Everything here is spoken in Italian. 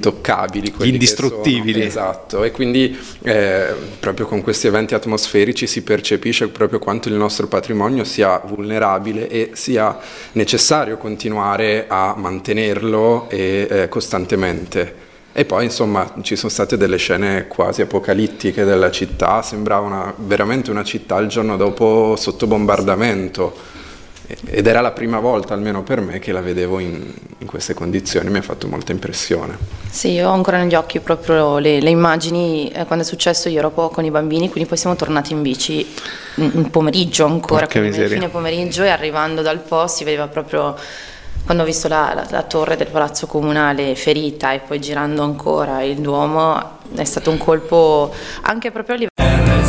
intoccabili, gli indistruttibili. Esatto, e quindi proprio con questi eventi atmosferici si percepisce proprio quanto il nostro patrimonio sia vulnerabile e sia necessario continuare a mantenerlo costantemente. E poi insomma ci sono state delle scene quasi apocalittiche della città, sembrava veramente una città il giorno dopo sotto bombardamento, ed era la prima volta, almeno per me, che la vedevo in queste condizioni. Mi ha fatto molta impressione. Sì, io ho ancora negli occhi proprio le immagini, quando è successo io ero con i bambini, quindi poi siamo tornati in bici in pomeriggio ancora, fine pomeriggio, e arrivando dal posto si vedeva proprio, quando ho visto la torre del Palazzo Comunale ferita e poi girando ancora il Duomo, è stato un colpo anche proprio a livello